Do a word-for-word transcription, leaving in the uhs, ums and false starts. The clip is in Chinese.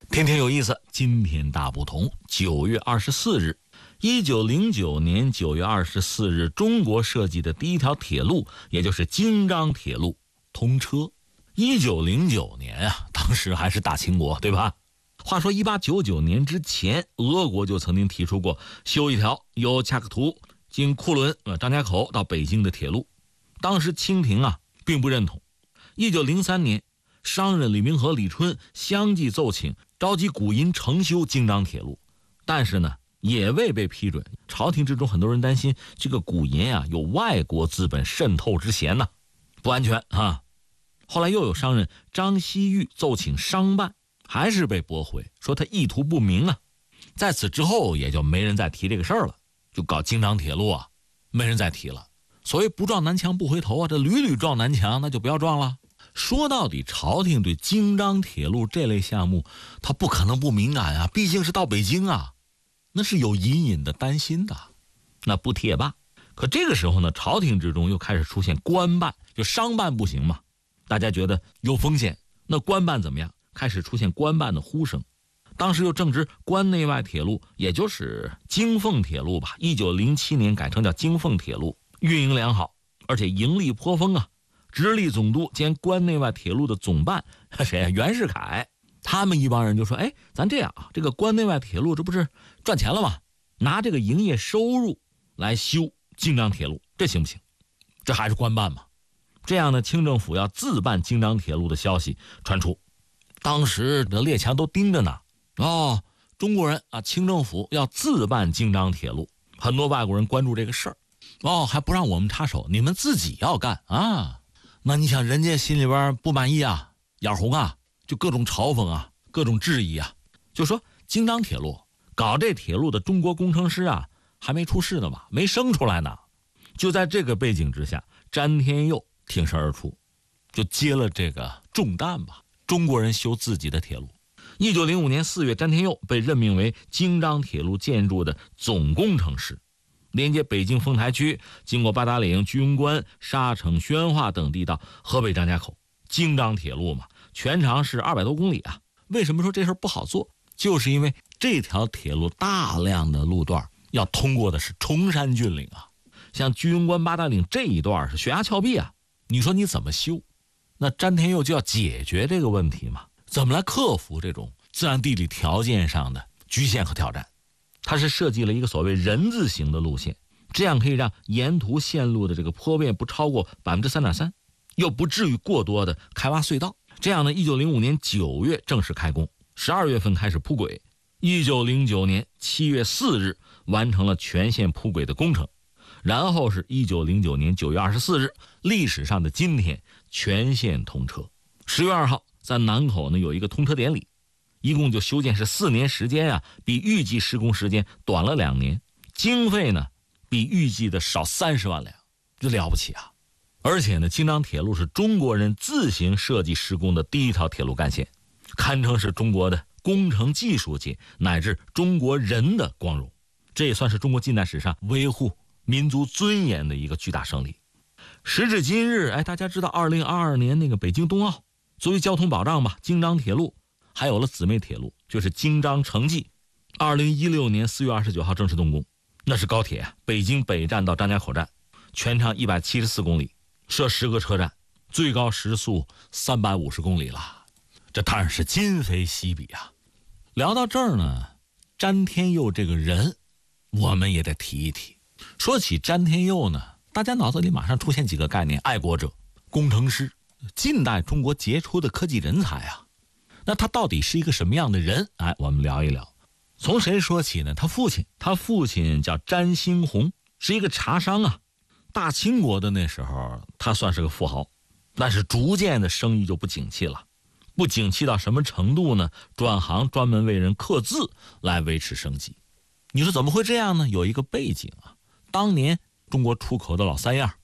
天天有意思，今天大不同。九月二十四日，一九零九年九月二十四日，中国设计的第一条铁路，也就是京张铁路通车。一九零九年啊，当时还是大清国，对吧？话说一八九九年之前，俄国就曾经提出过修一条由恰克图经库伦、呃张家口到北京的铁路，当时清廷啊并不认同。一九零三年，商人李明和、李春相继奏请召集古银承修京张铁路，但是呢也未被批准。朝廷之中很多人担心这个古银啊有外国资本渗透之嫌呢、啊，不安全啊。后来又有商人张希玉奏请商办，还是被驳回，说他意图不明啊。在此之后也就没人再提这个事儿了，就搞京张铁路啊，没人再提了。所谓不撞南墙不回头啊，这屡屡撞南墙，那就不要撞了。说到底，朝廷对京张铁路这类项目，他不可能不敏感啊，毕竟是到北京啊，那是有隐隐的担心的。那不提也罢。可这个时候呢，朝廷之中又开始出现官办，就商办不行嘛，大家觉得有风险，那官办怎么样？开始出现官办的呼声。当时又正值关内外铁路，也就是京凤铁路吧，一九零七年改成叫京凤铁路，运营良好，而且盈利颇丰啊。直隶总督兼关内外铁路的总办谁啊？袁世凯，他们一帮人就说：“哎，咱这样啊，这个关内外铁路这不是赚钱了吗？拿这个营业收入来修京张铁路，这行不行？这还是官办嘛。”这样呢，清政府要自办京张铁路的消息传出，当时的列强都盯着呢。哦，中国人啊，清政府要自办京张铁路，很多外国人关注这个事儿。哦，还不让我们插手，你们自己要干啊。那你想人家心里边不满意啊，眼红啊，就各种嘲讽啊，各种质疑啊，就说京张铁路搞这铁路的中国工程师啊还没出世呢吧，没生出来呢。就在这个背景之下，詹天佑挺身而出，就接了这个重担吧，中国人修自己的铁路。一九零五年四月，詹天佑被任命为京张铁路建筑的总工程师，连接北京丰台区，经过八达岭、居庸关、沙城、宣化等地到河北张家口。京张铁路嘛，全长是二百多公里啊。为什么说这事儿不好做？就是因为这条铁路大量的路段要通过的是崇山峻岭啊，像居庸关、八达岭这一段是悬崖峭壁啊。你说你怎么修？那詹天佑就要解决这个问题嘛，怎么来克服这种自然地理条件上的局限和挑战？他是设计了一个所谓人字形的路线，这样可以让沿途线路的这个坡面不超过 百分之三点三， 又不至于过多的开挖隧道。这样呢，一九零五年九月正式开工，十二月份开始铺轨，一九零九年七月四日完成了全线铺轨的工程，然后是一九零九年九月二十四日，历史上的今天全线通车。十月二号在南口呢有一个通车典礼，一共就修建是四年时间啊，比预计施工时间短了两年，经费呢比预计的少三十万两，这了不起啊！而且呢，京张铁路是中国人自行设计施工的第一条铁路干线，堪称是中国的工程技术界乃至中国人的光荣，这也算是中国近代史上维护民族尊严的一个巨大胜利。时至今日，哎，大家知道二零二二年那个北京冬奥，作为交通保障吧，京张铁路还有了姊妹铁路，就是京张城际，二零一六年四月二十九号正式动工。那是高铁，北京北站到张家口站，全长一百七十四公里，设十个车站，最高时速三百五十公里了，这当然是今非昔比啊。聊到这儿呢，詹天佑这个人我们也得提一提。说起詹天佑呢，大家脑子里马上出现几个概念：爱国者、工程师，近代中国杰出的科技人才啊。那他到底是一个什么样的人？哎，我们聊一聊。从谁说起呢？他父亲，他父亲叫詹兴宏，是一个茶商啊。大清国的那时候，他算是个富豪，但是逐渐的生意就不景气了。不景气到什么程度呢？转行专门为人刻字来维持生计。你说怎么会这样呢？有一个背景啊，当年中国出口的老三样，